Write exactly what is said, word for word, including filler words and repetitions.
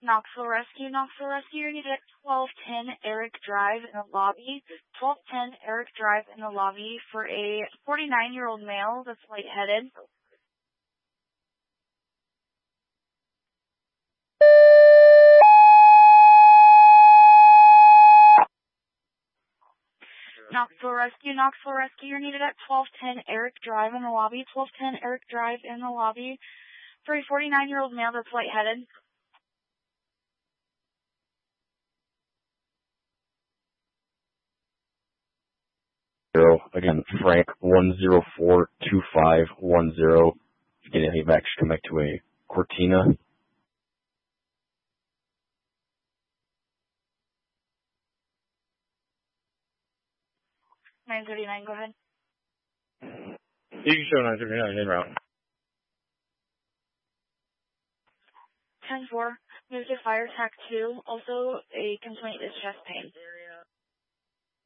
Knoxville Rescue, Knoxville Rescue, you're needed at twelve ten Eric Drive in the lobby. twelve ten Eric Drive in the lobby for a forty-nine-year-old male that's lightheaded. Knoxville Rescue, Knoxville Rescue, you're needed at twelve ten Eric Drive in the lobby. twelve ten Eric Drive in the lobby for a forty-nine-year-old male that's lightheaded. Zero. Again, Frank, one zero four two five one zero. Getting a evac come back to a Cortina. nine thirty-nine, go ahead. You can show nine thirty-nine in route. ten four, move to fire tac two. Also, a complaint is chest pain.